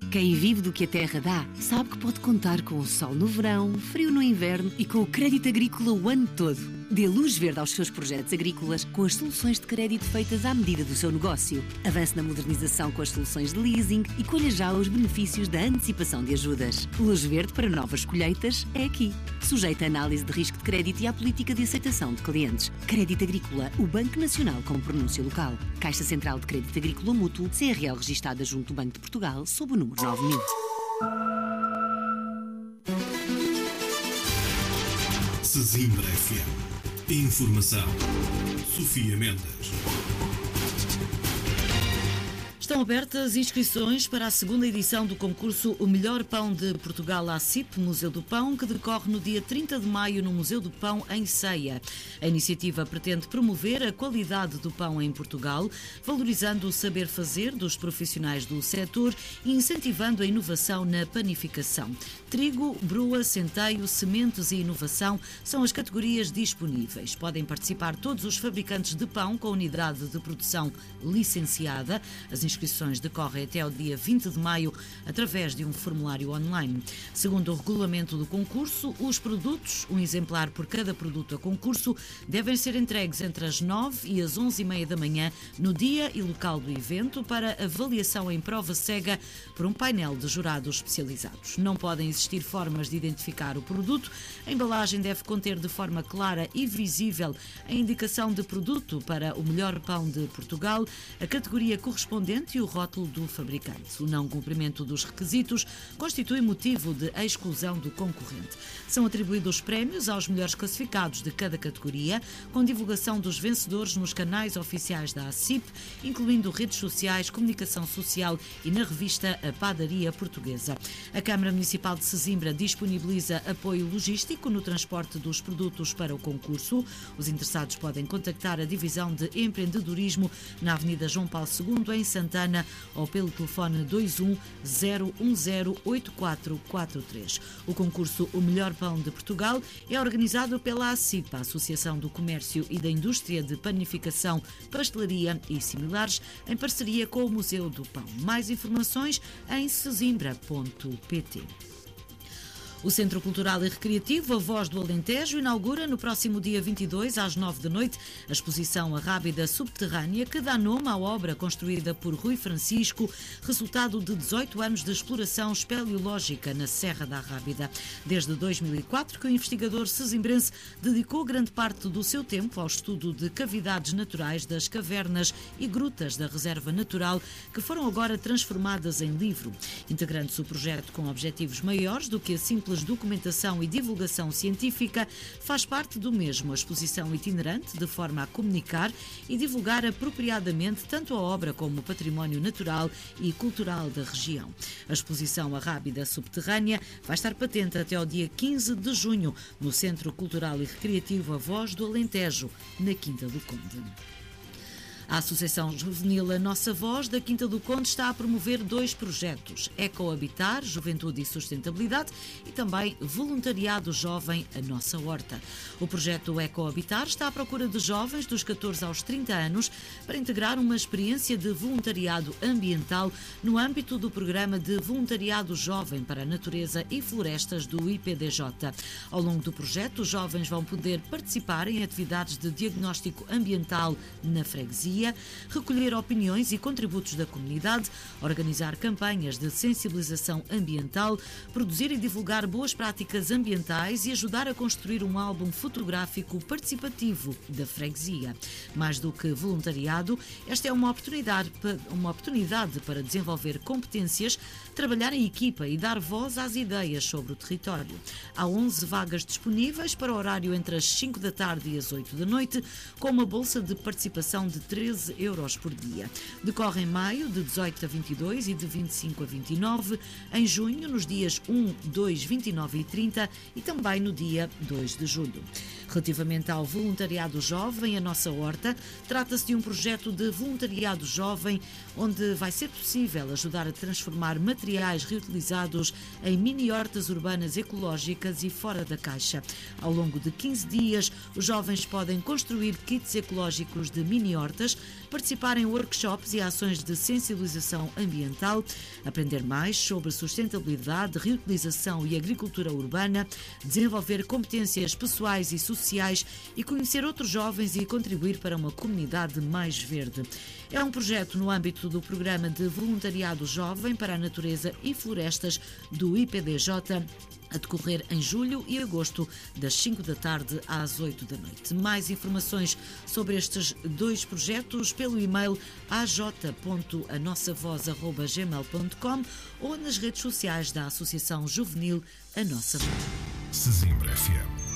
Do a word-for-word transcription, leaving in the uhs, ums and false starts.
Quem vive do que a terra dá, sabe que pode contar com o sol no verão, frio no inverno e com o crédito agrícola o ano todo. Dê luz verde aos seus projetos agrícolas com as soluções de crédito feitas à medida do seu negócio. Avance na modernização com as soluções de leasing e colha já os benefícios da antecipação de ajudas. Luz verde para novas colheitas é aqui. Sujeita a análise de risco de crédito e à política de aceitação de clientes. Crédito Agrícola, o Banco Nacional com pronúncia local. Caixa Central de Crédito Agrícola Mútuo, C R L registada junto do Banco de Portugal, sob o número nove mil. Sesimbra F M. Informação. Sofia Mendes. Estão abertas inscrições para a segunda edição do concurso O Melhor Pão de Portugal A C I P Museu do Pão, que decorre no dia trinta de maio no Museu do Pão, em Ceia. A iniciativa pretende promover a qualidade do pão em Portugal, valorizando o saber fazer dos profissionais do setor e incentivando a inovação na panificação. Trigo, brua, centeio, sementes e inovação são as categorias disponíveis. Podem participar todos os fabricantes de pão com unidade de produção licenciada. As inscrições decorrem até ao dia vinte de maio através de um formulário online. Segundo o regulamento do concurso, os produtos, um exemplar por cada produto a concurso, devem ser entregues entre as nove e as onze e meia da manhã no dia e local do evento para avaliação em prova cega por um painel de jurados especializados. Não podem existir formas de identificar o produto. A embalagem deve conter de forma clara e visível a indicação de produto para o melhor pão de Portugal, a categoria correspondente e o rótulo do fabricante. O não cumprimento dos requisitos constitui motivo de exclusão do concorrente. São atribuídos prémios aos melhores classificados de cada categoria, com divulgação dos vencedores nos canais oficiais da A C I P, incluindo redes sociais, comunicação social e na revista A Padaria Portuguesa. A Câmara Municipal de Sesimbra disponibiliza apoio logístico no transporte dos produtos para o concurso. Os interessados podem contactar a Divisão de Empreendedorismo na Avenida João Paulo segundo, em Santana, ou pelo telefone dois um zero um zero oito quatro quatro três. O concurso O Melhor Pão de Portugal é organizado pela A C I P, a Associação do Comércio e da Indústria de Panificação, Pastelaria e similares, em parceria com o Museu do Pão. Mais informações em sesimbra ponto pt. O Centro Cultural e Recreativo A Voz do Alentejo inaugura no próximo dia vinte e dois, às nove da noite, a exposição A Rábida Subterrânea, que dá nome à obra construída por Rui Francisco, resultado de dezoito anos de exploração espeleológica na Serra da Rábida. Desde dois mil e quatro que o investigador sesimbrense dedicou grande parte do seu tempo ao estudo de cavidades naturais das cavernas e grutas da Reserva Natural, que foram agora transformadas em livro. Integrando-se o projeto com objetivos maiores do que a simples documentação e divulgação científica, faz parte do mesmo a exposição itinerante de forma a comunicar e divulgar apropriadamente tanto a obra como o património natural e cultural da região. A exposição A Rábida Subterrânea vai estar patente até ao dia quinze de junho no Centro Cultural e Recreativo A Voz do Alentejo, na Quinta do Conde. A Associação Juvenil A Nossa Voz da Quinta do Conde está a promover dois projetos: Ecohabitar, Juventude e Sustentabilidade, e também Voluntariado Jovem A Nossa Horta. O projeto Ecohabitar está à procura de jovens dos catorze aos trinta anos para integrar uma experiência de voluntariado ambiental no âmbito do programa de Voluntariado Jovem para a Natureza e Florestas do I P D J. Ao longo do projeto, os jovens vão poder participar em atividades de diagnóstico ambiental na freguesia, recolher opiniões e contributos da comunidade, organizar campanhas de sensibilização ambiental, produzir e divulgar boas práticas ambientais e ajudar a construir um álbum fotográfico participativo da freguesia. Mais do que voluntariado, esta é uma oportunidade, uma oportunidade para desenvolver competências, trabalhar em equipa e dar voz às ideias sobre o território. Há onze vagas disponíveis para o horário entre as cinco da tarde e as oito da noite, com uma bolsa de participação de treze euros por dia. Decorre em maio, de dezoito a vinte e dois e de vinte e cinco a vinte e nove, em junho, nos dias um, dois, vinte e nove e trinta e também no dia dois de julho. Relativamente ao voluntariado jovem, a Nossa Horta, trata-se de um projeto de voluntariado jovem onde vai ser possível ajudar a transformar materiais reutilizados em mini-hortas urbanas ecológicas e fora da caixa. Ao longo de quinze dias, os jovens podem construir kits ecológicos de mini-hortas participar em workshops e ações de sensibilização ambiental, aprender mais sobre sustentabilidade, reutilização e agricultura urbana, desenvolver competências pessoais e sociais e conhecer outros jovens e contribuir para uma comunidade mais verde. É um projeto no âmbito do Programa de Voluntariado Jovem para a Natureza e Florestas do I P D J, a decorrer em julho e agosto, das cinco da tarde às oito da noite. Mais informações sobre estes dois projetos pelo e-mail a j ponto a nossa voz arroba gmail ponto com ou nas redes sociais da Associação Juvenil A Nossa Voz. Sesimbra F M.